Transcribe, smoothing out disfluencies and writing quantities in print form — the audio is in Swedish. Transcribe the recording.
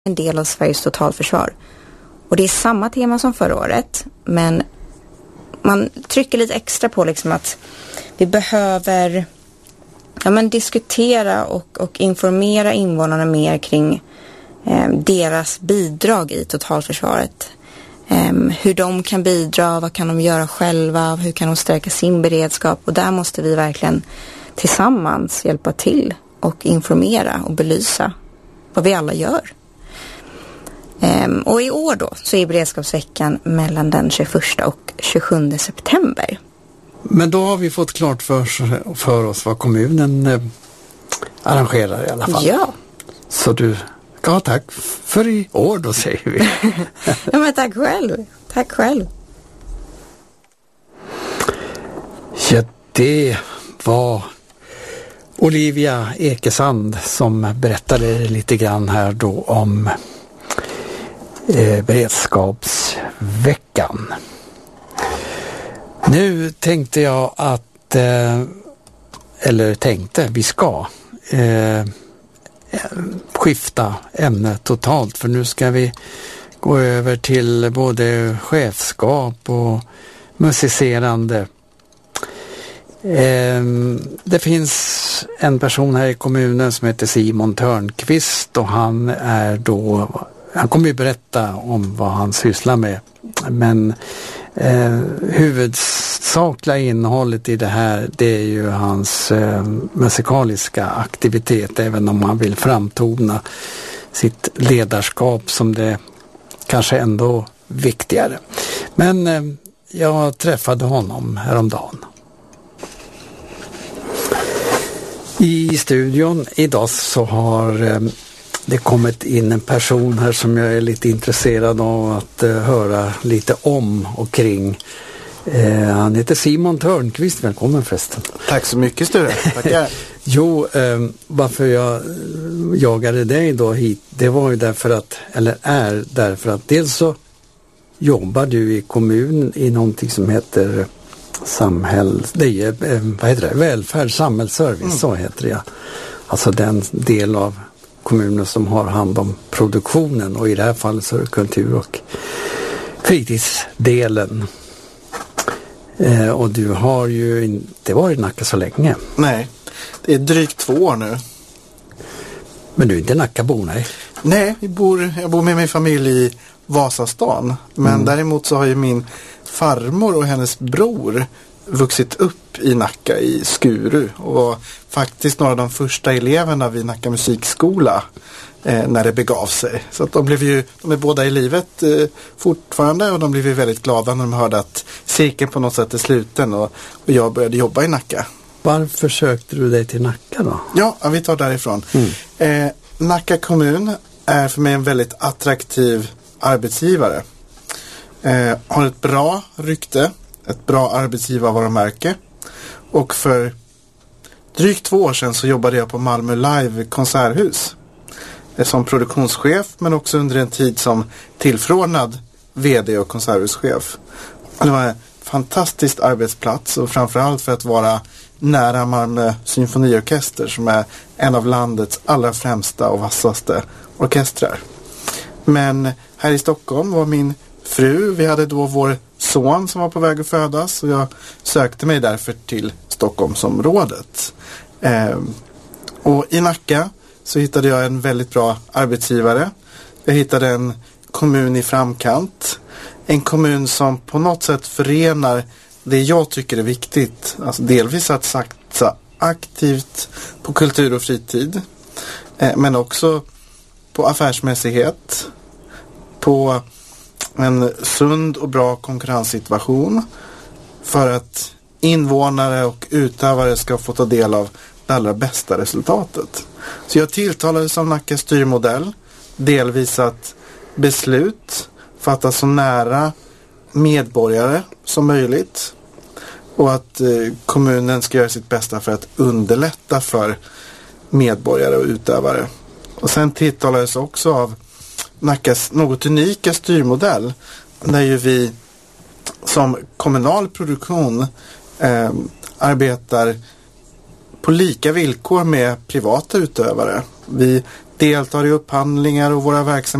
en del av Sveriges totalförsvar. Och det är samma tema som förra året, men man trycker lite extra på liksom att vi behöver diskutera och informera invånarna mer kring deras bidrag i totalförsvaret. Hur de kan bidra, vad kan de göra själva, hur kan de stärka sin beredskap, och där måste vi verkligen tillsammans hjälpa till och informera och belysa vad vi alla gör. Och i år då så är beredskapsveckan mellan den 21 och 27 september. Men då har vi fått klart för oss vad kommunen arrangerar i alla fall. Ja. Så du, ja, tack för i år då, säger vi. Ja, men tack själv. Tack själv. Ja, det var Olivia Ekesand som berättade lite grann här då om beredskapsveckan. Nu tänkte jag att, vi ska skifta ämne totalt, för nu ska vi gå över till både chefskap och musicerande. Det finns en person här i kommunen som heter Simon Törnqvist, och han kommer ju berätta om vad han sysslar med, men huvudsakliga innehållet i det här, det är ju hans musikaliska aktivitet, även om han vill framtona sitt ledarskap som det kanske ändå viktigare. Men jag träffade honom häromdagen. I studion idag så har det kommit in en person här som jag är lite intresserad av att höra lite om och kring. Han heter Simon Törnqvist. Välkommen förresten. Tack så mycket, Sture. Tackar. Jo, varför jag jagade dig då hit, det var ju därför att dels så jobbar du i kommun i någonting som heter välfärd, samhällsservice, så heter det. Alltså den del av kommunen som har hand om produktionen, och i det här fallet så är det kultur- och fritidsdelen. Och du har ju inte varit i Nacka så länge. Nej, det är drygt 2 år nu. Men du är inte Nackabo, nej? Nej, jag bor med min familj i Vasastan. Men däremot så har ju min farmor och hennes bror vuxit upp i Nacka i Skuru, och var faktiskt några av de första eleverna vid Nacka musikskola när det begav sig. Så att de är båda i livet fortfarande, och de blev ju väldigt glada när de hörde att cirkeln på något sätt är sluten och jag började jobba i Nacka. Varför sökte du dig till Nacka då? Ja, vi tar därifrån. Nacka kommun är för mig en väldigt attraktiv arbetsgivare. Har ett bra rykte, ett bra arbetsgivarvarumärke, och för drygt 2 år sedan så jobbade jag på Malmö Live konserthus som produktionschef, men också under en tid som tillförordnad vd och konserthuschef. Det var en fantastisk arbetsplats, och framförallt för att vara nära Malmö symfoniorkester, som är en av landets allra främsta och vassaste orkestrar. Men här i Stockholm var min fru, vi hade då vår son som var på väg att födas, och jag sökte mig därför till Stockholmsområdet. Och i Nacka så hittade jag en väldigt bra arbetsgivare. Jag hittade en kommun i framkant. En kommun som på något sätt förenar det jag tycker är viktigt. Alltså delvis att satsa aktivt på kultur och fritid. Men också på affärsmässighet. På en sund och bra konkurrenssituation. För att invånare och utövare ska få ta del av det allra bästa resultatet. Så jag tilltalades av Nackas styrmodell. Delvis att beslut fattas så nära medborgare som möjligt. Och att kommunen ska göra sitt bästa för att underlätta för medborgare och utövare. Och sen tilltalades också av Nackas något unika styrmodell. Där ju vi som kommunal produktion arbetar på lika villkor med privata utövare. Vi deltar i upphandlingar och våra verksamheter